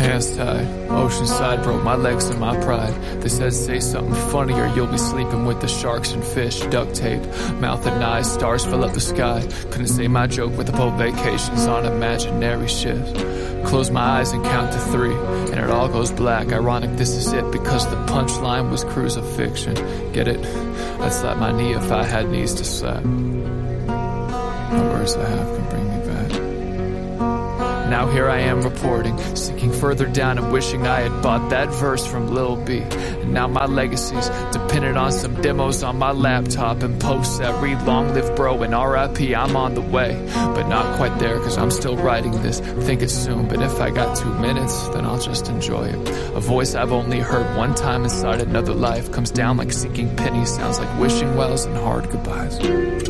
Hands tied, oceanside, broke my legs and my pride. They said say something funny or you'll be sleeping with the sharks and fish. Duct taped, mouth and eyes, stars fill up the sky. Couldn't say my joke with the boat vacations on imaginary ships. Close my eyes and count to 3, and it all goes black. Ironic this is it, because the punchline was crucifixion. Get it? I'd slap my knee if I had knees to slap. The words I have can bring me back. Now here I am reporting, sinking further down and wishing I had bought that verse from Lil B. And now my legacy's dependent on some demos on my laptop and posts that read long live bro and RIP. I'm on the way, but not quite there, cause I'm still writing this. Think it's soon, but if I got 2 minutes, then I'll just enjoy it. A voice I've only heard one time inside another life comes down like sinking pennies, sounds like wishing wells and hard goodbyes.